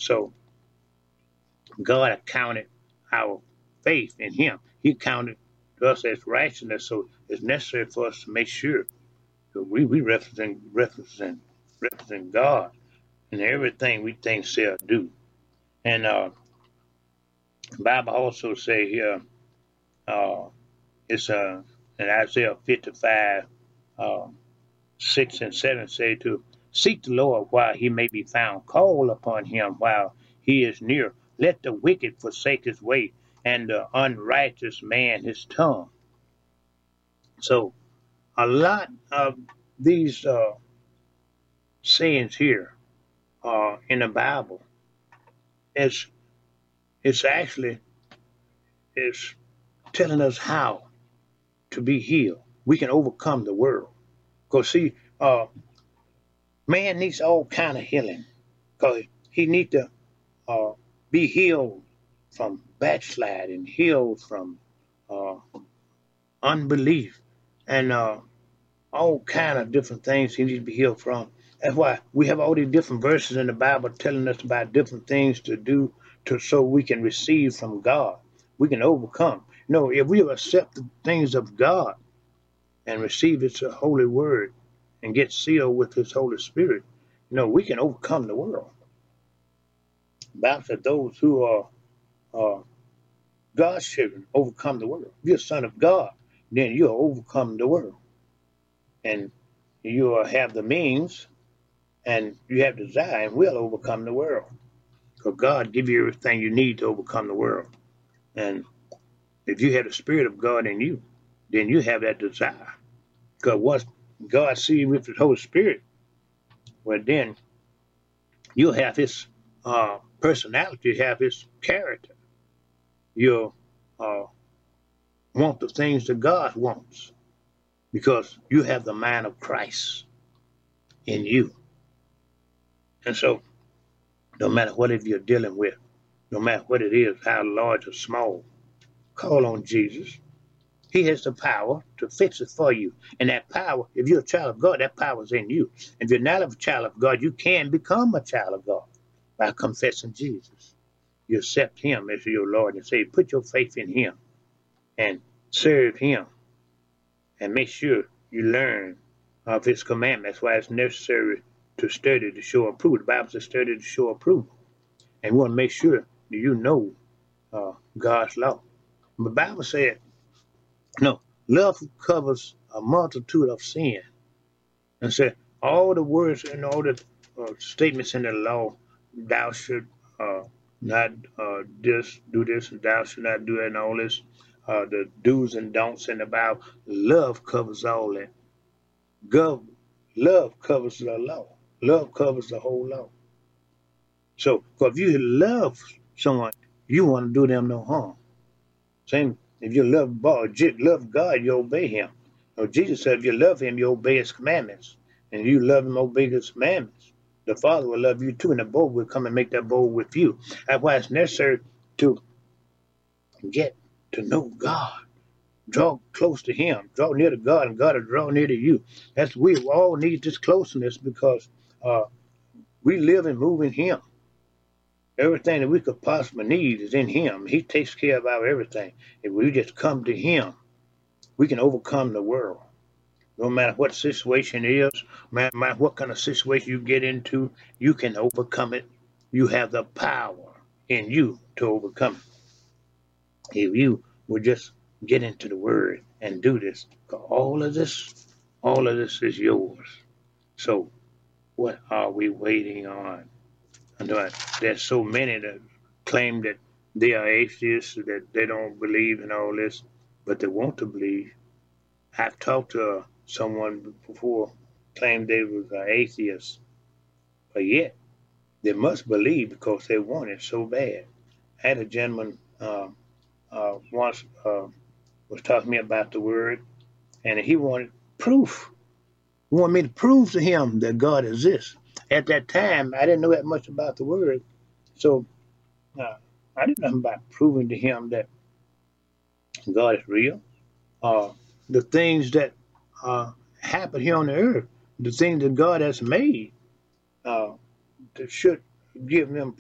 So God accounted our faith in Him. He counted us as righteousness. So it's necessary for us to make sure that we represent God in everything we think, say, or do. And the Bible also say here, uh, it's in Isaiah 55, uh, 6 and 7 say to seek the Lord while he may be found, call upon him while he is near. Let the wicked forsake his way, and the unrighteous man his tongue. So a lot of these sayings here in the Bible is it's actually is telling us how to be healed. We can overcome the world. Because see, man needs all kind of healing. Because he needs to uh, be healed from backsliding, healed from uh, unbelief, and all kind of different things he needs to be healed from. That's why we have all these different verses in the Bible telling us about different things to do to so we can receive from God. We can overcome. You know, if we accept the things of God and receive His holy word and get sealed with His Holy Spirit, you know, we can overcome the world. The Bible said those who are God's children overcome the world. If you're a son of God, then you'll overcome the world. And you'll have the means and you have desire and will overcome the world. Because God give you everything you need to overcome the world. And if you have the Spirit of God in you, then you have that desire. Because once God sees you with the Holy Spirit, well, then you'll have His personality, have His character. You'll want the things that God wants because you have the mind of Christ in you. And so, no matter what it you're dealing with, no matter what it is, how large or small, call on Jesus. He has the power to fix it for you. And that power, if you're a child of God, that power is in you. If you're not a child of God, you can become a child of God by confessing Jesus. You accept Him as your Lord and Savior. Put your faith in Him and serve Him. And make sure you learn of His commandments. That's why it's necessary to study to show approval. The Bible says study to show approval. And we want to make sure that you know God's law. The Bible said, no, love covers a multitude of sin. And said all the words and all the statements in the law, thou should not do this, and thou should not do that, and all this, the do's and don'ts in the Bible. Love covers all that. God, love covers the law. Love covers the whole law. So, if you love someone, you want to do them no harm. Same, if you love God, you obey Him. So Jesus said, if you love Him, you obey His commandments. And you love Him, obey His commandments. The Father will love you too, and the both will come and make that both with you. That's why it's necessary to get to know God. Draw close to Him. Draw near to God, and God will draw near to you. That's we all need this closeness because we live and move in Him. Everything that we could possibly need is in Him. He takes care of our everything. If we just come to Him, we can overcome the world. No matter what situation it is, no matter what kind of situation you get into, you can overcome it. You have the power in you to overcome it. If you would just get into the Word and do this, all of this is yours. So, what are we waiting on? There's so many that claim that they are atheists, that they don't believe in all this, but they want to believe. I've talked to someone before claimed they was an atheist, but yet they must believe because they want it so bad. I had a gentleman once was talking to me about the Word, and he wanted proof. He wanted me to prove to him that God exists. At that time, I didn't know that much about the Word, so I didn't know about proving to him that God is real. The things that happen here on the earth, the things that God has made, that should give them